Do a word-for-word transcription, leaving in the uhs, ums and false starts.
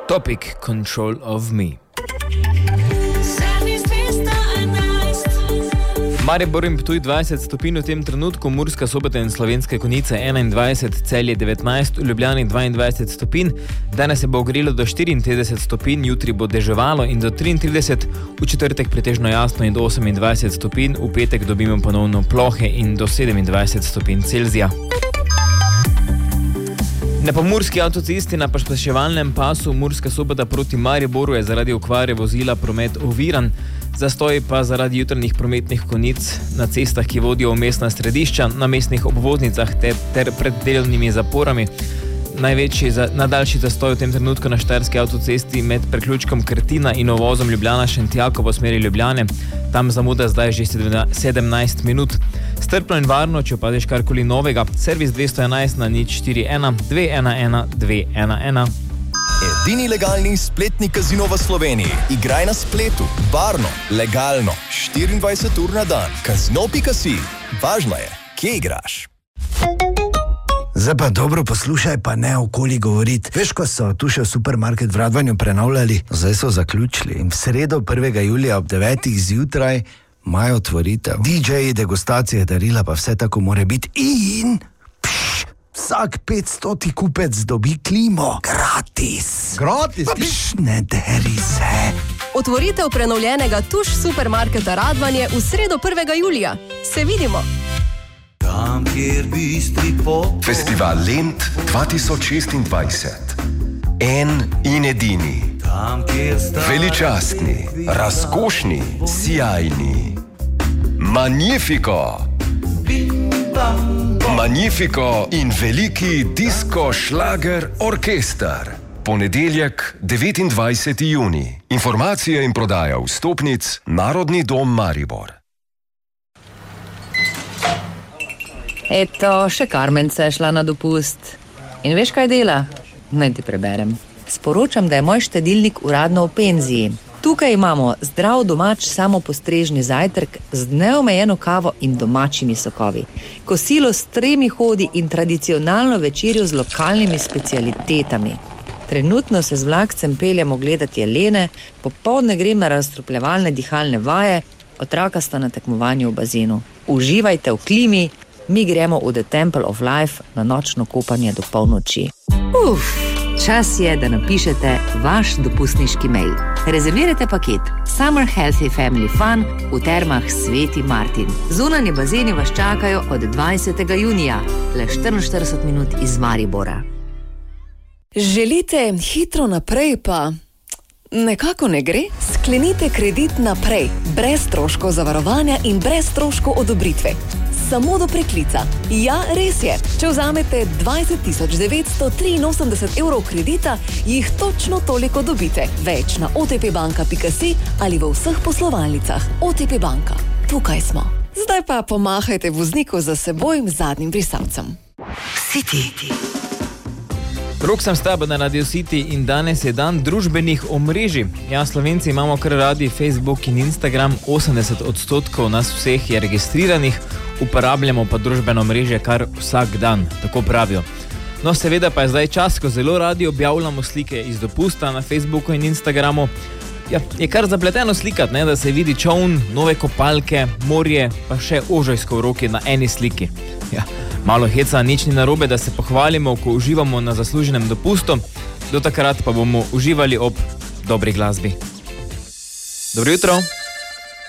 Topic Control of Me. Maribor in Ptuj dvajset stopinj v tem trenutku, Murska Sobota in Slovenske Konjice enaindvajset, Celje devetnajst, v Ljubljani dvaindvajset stopinj. Danes se bo ogrelo do štiriintrideset stopinj, jutri bo deževalo in do triintrideset, v četrtek pretežno jasno in do osemindvajset stopinj, v petek dobimo ponovno plohe in do sedemindvajset stopinj Celzija. Na pomurski avtocesti na pospeševalnem pasu Murska Sobota proti Mariboru je zaradi okvare vozila promet oviran, zastoj pa zaradi jutranjih prometnih konic na cestah, ki vodijo v mestna središča, na mestnih obvoznicah ter, ter pred delovnimi zaporami. Največji, za, nadaljši zastoj v tem trenutku na štajerski avtocesti med priključkom Krtina in uvozom Ljubljana-Šentjakov v smeri Ljubljane. Tam zamuda zdaj že sedemnajst minut. Strpno in varno, če opaziš karkoli novega, servis dvesto enajst na nič štiri ena dve ena ena dve ena ena. Edini legalni spletni kazino v Sloveniji. Igraj na spletu, varno, legalno, štiriindvajset ur na dan. Kazino pika si. Važno je, kje igraš. Zdaj pa dobro poslušaj, pa ne okoli govoriti. Veš, ko so tu še v supermarket v Radvanju prenavljali, zdaj so zaključili in v sredo prvega julija ob devetih zjutraj imajo otvoritev. D J-ji, degustacije, darila, pa vse tako more biti in pš, vsak petstoti kupec dobi klimo. Gratis. Gratis? Pš, ne deri se. Otvoritev prenovljenega Tuš supermarketa Radvanje v sredo prvega julija. Se vidimo. Tam, kjer bistri pop. Festival Lent dva tisoč šestindvajset. En in edini. Tam, kjer sta veličastni, razkošni, sijajni. Magnifico. Magnifico in veliki disko šlager orkester. Ponedeljek, devetindvajseti junij. Informacije in prodaja vstopnic Narodni dom Maribor. Eto, še Karmenca je šla na dopust. In veš, kaj dela? Naj ti preberem. Sporočam, da je moj štedilnik uradno v penziji. Tukaj imamo zdrav domač samopostrežni zajtrk z neomejeno kavo in domačimi sokovi. Kosilo s tremi hodi in tradicionalno večerjo z lokalnimi specialitetami. Trenutno se z vlakcem peljemo gledati jelene, popoldne grem na razstrupljevalne dihalne vaje, otroka sta na tekmovanju v bazenu. Uživajte v klimi, mi gremo v The Temple of Life na nočno kopanje do polnoči. Uf, čas je, da napišete vaš dopustniški mail. Rezervirajte paket Summer Healthy Family Fun v termah Sveti Martin. Zunanji bazeni vas čakajo od dvajsetega junija, le štiriinštirideset minut iz Maribora. Želite hitro naprej, pa nekako ne gre? Sklenite kredit naprej, brez stroškov zavarovanja in brez stroškov odobritve. Samo do preklica. Ja, res je. Če vzamete dvajset tisoč devetsto triinosemdeset evrov kredita, jih točno toliko dobite. Več na o te pe banka pika si ali v vseh poslovalnicah. O te pe banka. Tukaj smo. Zdaj pa pomahajte vozniku za seboj zadnjim brisalcem. City. Rok sem s tabo na Radio City in danes je dan družbenih omrežij. Ja, Slovenci imamo kar radi Facebook in Instagram, osemdeset odstotkov nas vseh je registriranih, uporabljamo pa družbeno omrežje kar vsak dan, tako pravijo. No, seveda pa je zdaj čas, ko zelo radi objavljamo slike iz dopusta na Facebooku in Instagramu. Ja, je kar zapleteno slikati, ne, da se vidi čoln, nove kopalke, morje, pa še ožojsko v roki na eni sliki. Ja, malo heca, nič ni narobe, da se pohvalimo, ko uživamo na zasluženem dopustu, do takrat pa bomo uživali ob dobri glasbi. Dobro jutro!